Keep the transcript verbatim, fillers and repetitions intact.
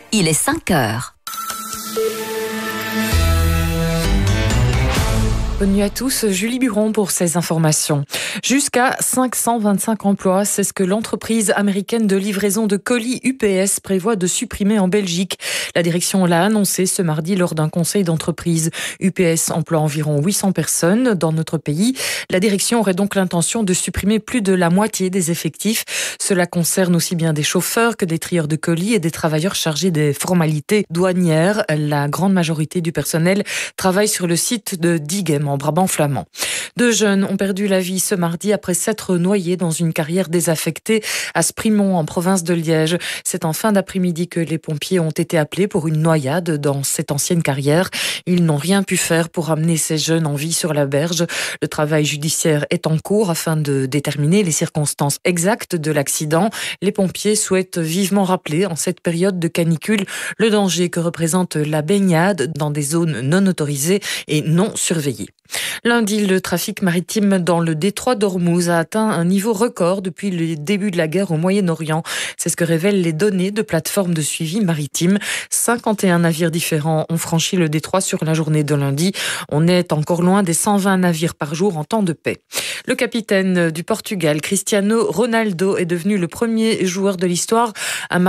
Il est cinq heures. Bonne nuit à tous, Julie Buron pour ces informations. Jusqu'à cinq cent vingt-cinq emplois, c'est ce que l'entreprise américaine de livraison de colis U P S prévoit de supprimer en Belgique. La direction l'a annoncé ce mardi lors d'un conseil d'entreprise. U P S emploie environ huit cents personnes dans notre pays. La direction aurait donc l'intention de supprimer plus de la moitié des effectifs. Cela concerne aussi bien des chauffeurs que des trieurs de colis et des travailleurs chargés des formalités douanières. La grande majorité du personnel travaille sur le site de Diegem en Brabant flamand. Deux jeunes ont perdu la vie ce mardi après s'être noyés dans une carrière désaffectée à Sprimont en province de Liège. C'est en fin d'après-midi que les pompiers ont été appelés pour une noyade dans cette ancienne carrière. Ils n'ont rien pu faire pour amener ces jeunes en vie sur la berge. Le travail judiciaire est en cours afin de déterminer les circonstances exactes de l'accident. Les pompiers souhaitent vivement rappeler en cette période de canicule le danger que représente la baignade dans des zones non autorisées et non surveillées. Lundi, le trafic maritime dans le détroit d'Ormuz a atteint un niveau record depuis le début de la guerre au Moyen-Orient. C'est ce que révèlent les données de plateformes de suivi maritime. cinquante et un navires différents ont franchi le détroit sur la journée de lundi. On est encore loin des cent vingt navires par jour en temps de paix. Le capitaine du Portugal, Cristiano Ronaldo, est devenu le premier joueur de l'histoire à